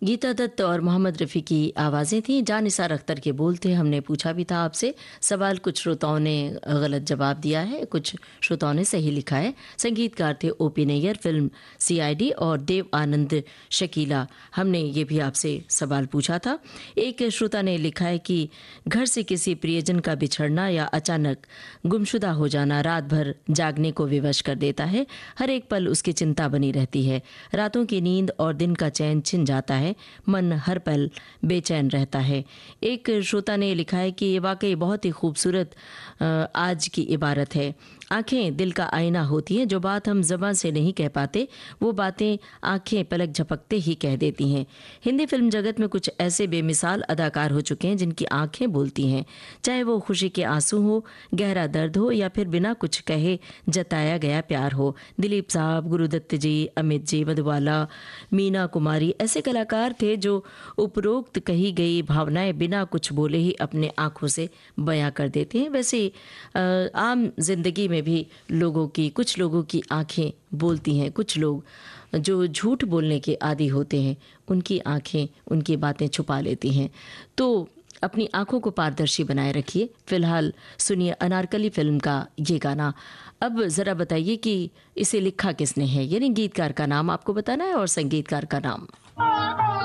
गीता दत्त और मोहम्मद रफ़ी की आवाज़ें थीं। जान निसार अख्तर के बोल थे। हमने पूछा भी था आपसे सवाल, कुछ श्रोताओं ने गलत जवाब दिया है, कुछ श्रोताओं ने सही लिखा है। संगीतकार थे ओपी नैयर, फिल्म सीआईडी और देव आनंद शकीला। हमने ये भी आपसे सवाल पूछा था। एक श्रोता ने लिखा है कि घर से किसी प्रियजन का बिछड़ना या अचानक गुमशुदा हो जाना रात भर जागने को विवश कर देता है। हर एक पल उसकी चिंता बनी रहती है। रातों की नींद और दिन का चैन छिन जाता है। मन हर पल बेचैन रहता है। एक श्रोता ने लिखा है कि ये वाकई बहुत ही खूबसूरत आज की इबारत है। आंखें दिल का आईना होती हैं। जो बात हम ज़बान से नहीं कह पाते वो बातें आंखें पलक झपकते ही कह देती हैं। हिंदी फिल्म जगत में कुछ ऐसे बेमिसाल अदाकार हो चुके हैं जिनकी आंखें बोलती हैं। चाहे वो खुशी के आंसू हो, गहरा दर्द हो या फिर बिना कुछ कहे जताया गया प्यार हो। दिलीप साहब, गुरुदत्त जी, अमित जी, मधुबाला, मीना कुमारी ऐसे कलाकार थे जो उपरोक्त कही गई भावनाएं बिना कुछ बोले ही अपने आंखों से बयां कर देते हैं। वैसे आम जिंदगी में भी कुछ लोगों की आंखें बोलती हैं। कुछ लोग जो झूठ बोलने के आदी होते हैं उनकी आंखें उनकी बातें छुपा लेती हैं। तो अपनी आंखों को पारदर्शी बनाए रखिए। फिलहाल सुनिए अनारकली फिल्म का ये गाना। अब ज़रा बताइए कि इसे लिखा किसने है, यानी गीतकार का नाम आपको बताना है और संगीतकार का नाम।